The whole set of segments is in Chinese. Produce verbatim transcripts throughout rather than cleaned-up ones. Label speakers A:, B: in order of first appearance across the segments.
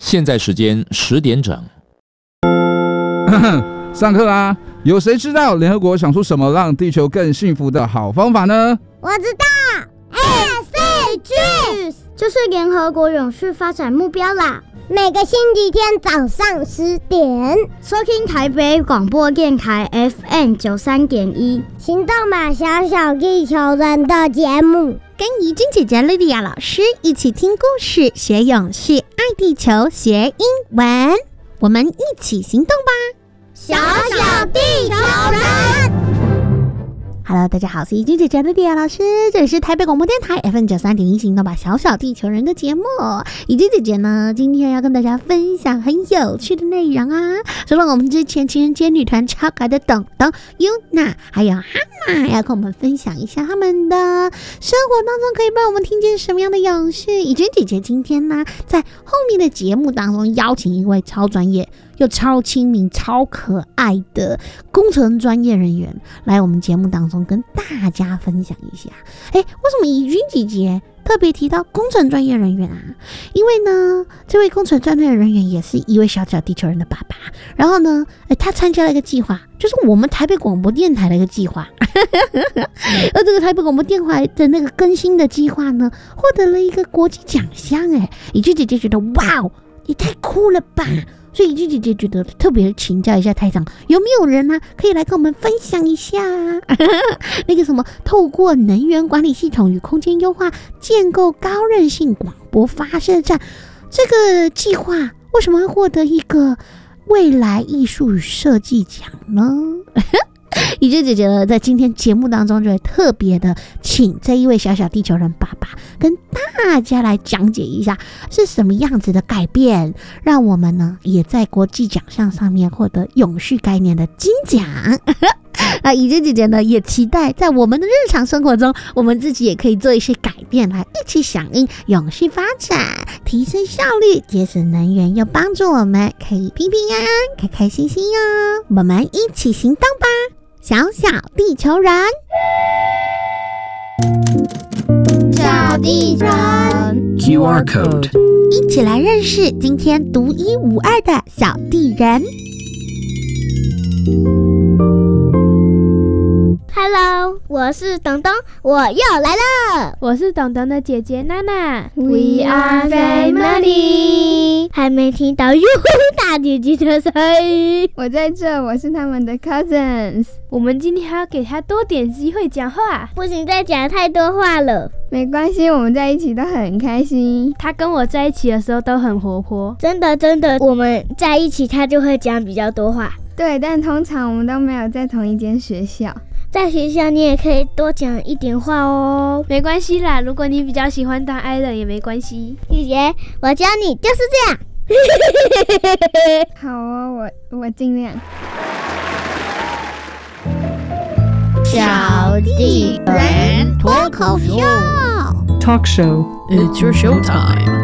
A: 现在时间十点整。
B: 上课啦！有谁知道联合国想出什么让地球更幸福的好方法呢？
C: 我知道 ，S D Gs 就是联合国永续发展目标啦。每个星期天早上十点，收听台北广播电台 F M 九三点一，行动吧，小小地球人的节目，
D: 跟怡君姐姐、莉莉亚老师一起听故事，学永续，爱地球，学英文，我们一起行动吧，
C: 小小地球人。
D: Hello， 大家好，我是怡君姐姐莉莉亚老师，这里是台北广播电台 F M 九三点一，行动吧，小小地球人的节目。怡君姐姐呢，今天要跟大家分享很有趣的内容啊。除了我们之前情人节女团超可爱的董董、Yuna 还有哈娜，要跟我们分享一下他们的生活当中可以帮我们听见什么样的永续。怡君姐姐今天呢，在后面的节目当中邀请一位超专业又超亲民、超可爱的工程专业人员来我们节目当中跟大家分享一下。哎，为什么怡君姐姐特别提到工程专业人员啊？因为呢，这位工程专业人员也是一位小小地球人的爸爸。然后呢，哎，他参加了一个计划，就是我们台北广播电台的一个计划。而这个台北广播电台的那个更新的计划呢，获得了一个国际奖项。哎，怡君姐姐觉得哇哦，也太酷了吧！所以怡君姐姐觉得特别请教一下台长，有没有人呢、啊、可以来跟我们分享一下那个什么透过能源管理系统与空间优化建构高韧性广播发射站这个计划为什么会获得一个未来艺术与设计奖呢？怡君姐姐呢，在今天节目当中就会特别的请这一位小小地球人爸爸跟大家来讲解一下是什么样子的改变，让我们呢也在国际奖项上面获得永续概念的金奖。啊，怡君姐姐呢也期待在我们的日常生活中，我们自己也可以做一些改变，来一起响应永续发展，提升效率，节省能源，又帮助我们可以平平安安、开开心心哦。我们一起行动吧！小小地球人，
C: 小地球人
A: Q R code，
D: 一起来认识今天独一无二的小地人。
C: Hello， 我是董董，我又来了。
E: 我是董董的姐姐娜娜。
C: We are family。 还没听到哟大姐姐的声音。
E: 我在这，我是他们的 cousins。 我们今天还要给他多点机会讲话。
C: 不行，再讲太多话了。
E: 没关系，我们在一起都很开心。他跟我在一起的时候都很活泼。
C: 真的真的，我们在一起他就会讲比较多话。
E: 对，但通常我们都没有在同一间学校。
C: 在学校你也可以多讲一点话哦。
E: 没关系啦，如果你比较喜欢当 I 人也没关系。
C: 姐姐，我教你就是这样。
E: 好哦，我我尽量。
D: 小地人脱口秀
F: Talk show.
A: It's your show time.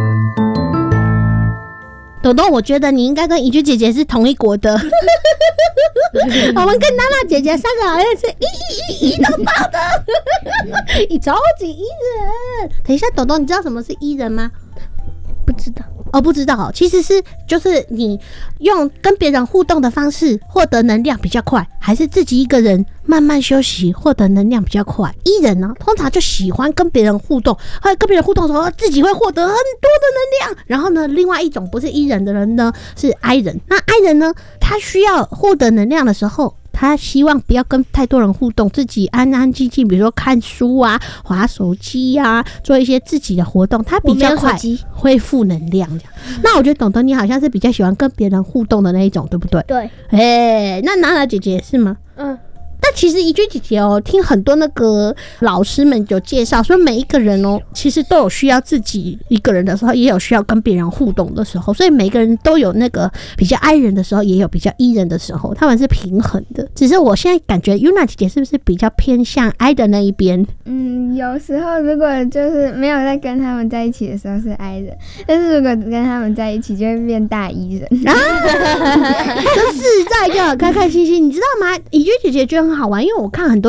D: 豆豆，我觉得你应该跟怡君姐姐是同一国的。我们跟娜娜姐姐三个好像是一一一一到爆的，你超级伊人。等一下，豆豆，你知道什么是伊人吗？
C: 不知道
D: 哦，不知道哦，其实是就是你用跟别人互动的方式获得能量比较快，还是自己一个人慢慢休息获得能量比较快？ E 人呢，通常就喜欢跟别人互动，还有跟别人互动的时候自己会获得很多的能量。然后呢，另外一种不是 E 人的人呢是 I 人。那 I 人呢，他需要获得能量的时候，他希望不要跟太多人互动，自己安安静静，比如说看书啊、滑手机啊，做一些自己的活动，他比较快恢复能量这样。那我觉得董董你好像是比较喜欢跟别人互动的那一种，对不对？
C: 对。
D: 哎，那娜娜姐姐也是吗？嗯。但其实怡君姐姐哦，听很多那个老师们有介绍说，每一个人哦，其实都有需要自己一个人的时候，也有需要跟别人互动的时候，所以每个人都有那个比较 I 人的时候，也有比较 E 人的时候，他们是平衡的。只是我现在感觉 Yuna 姐姐是不是比较偏向 I 的那一边？
E: 嗯，有时候如果就是没有在跟他们在一起的时候是 I 人，但是如果跟他们在一起就会变大 E 人啊，
D: 就是在就开开心心，你知道吗？怡君姐姐觉得很好玩，因为我看很多